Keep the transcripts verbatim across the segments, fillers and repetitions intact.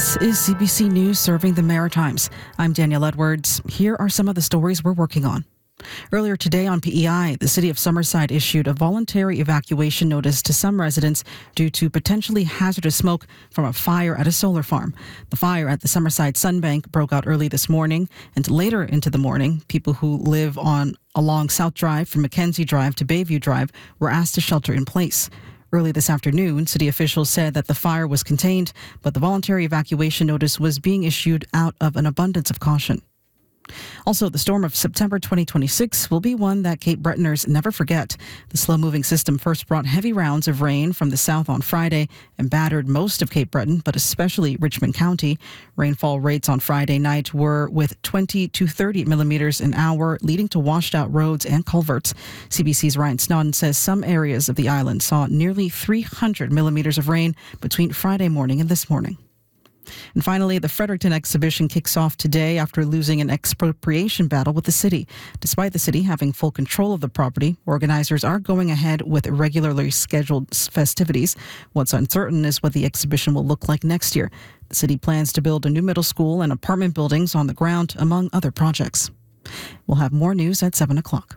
This is C B C News serving the Maritimes. I'm Danielle Edwards. Here are some of the stories we're working on. Earlier today on P E I, the City of Summerside issued a voluntary evacuation notice to some residents due to potentially hazardous smoke from a fire at a solar farm. The fire at the Summerside Sunbank broke out early this morning, and later into the morning, people who live on along South Drive from Mackenzie Drive to Bayview Drive were asked to shelter in place. Early this afternoon, city officials said that the fire was contained, but the voluntary evacuation notice was being issued out of an abundance of caution. Also, the storm of September twenty twenty-six will be one that Cape Bretoners never forget. The slow-moving system first brought heavy rounds of rain from the south on Friday and battered most of Cape Breton, but especially Richmond County. Rainfall rates on Friday night were with twenty to thirty millimeters an hour, leading to washed-out roads and culverts. C B C's Ryan Snodden says some areas of the island saw nearly three hundred millimeters of rain between Friday morning and this morning. And finally, the Fredericton exhibition kicks off today after losing an expropriation battle with the city. Despite the city having full control of the property, organizers are going ahead with regularly scheduled festivities. What's uncertain is what the exhibition will look like next year. The city plans to build a new middle school and apartment buildings on the ground, among other projects. We'll have more news at seven o'clock.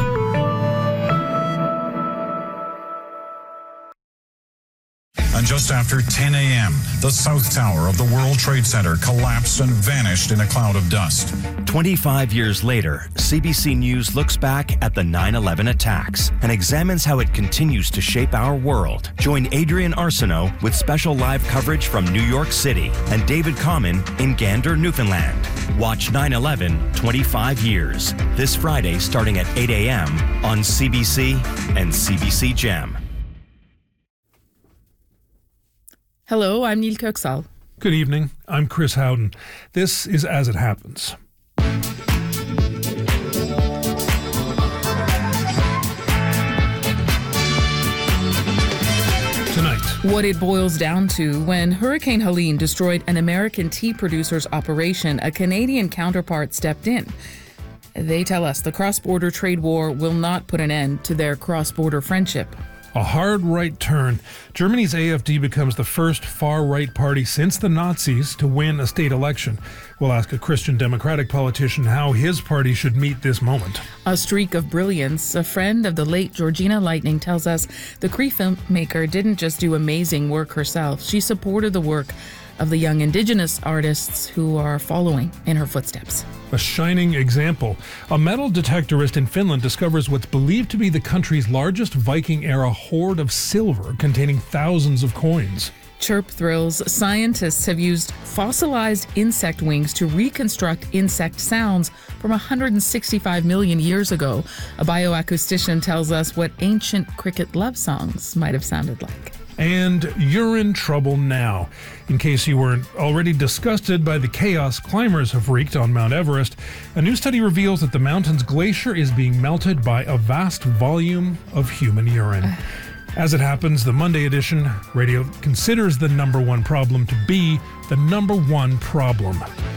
And just after ten a.m., the South Tower of the World Trade Center collapsed and vanished in a cloud of dust. twenty-five years later, C B C News looks back at the nine eleven attacks and examines how it continues to shape our world. Join Adrian Arsenault with special live coverage from New York City and David Common in Gander, Newfoundland. Watch nine eleven twenty-five years this Friday starting at eight a.m. on C B C and C B C Gem. Hello, I'm Neil Kirksall. Good evening. I'm Chris Howden. This is As It Happens. Tonight, what it boils down to: when Hurricane Helene destroyed an American tea producer's operation, a Canadian counterpart stepped in. They tell us the cross-border trade war will not put an end to their cross-border friendship. a hard right turn. Germany's A F D becomes the first far-right party since the Nazis to win a state election. We'll ask a Christian Democratic politician how his party should meet this moment. A streak of brilliance. A friend of the late Georgina Lightning tells us the Cree filmmaker didn't just do amazing work herself. She supported the work of the young Indigenous artists who are following in her footsteps. A shining example. A metal detectorist in Finland discovers what's believed to be the country's largest Viking-era hoard of silver containing thousands of coins. Chirp thrills. Scientists have used fossilized insect wings to reconstruct insect sounds from one hundred sixty-five million years ago. A bioacoustician tells us what ancient cricket love songs might have sounded like. And you're in trouble now. In case you weren't already disgusted by the chaos climbers have wreaked on Mount Everest, a new study reveals that the mountain's glacier is being melted by a vast volume of human urine. As it happens, the Monday edition radio considers the number one problem to be the number one problem.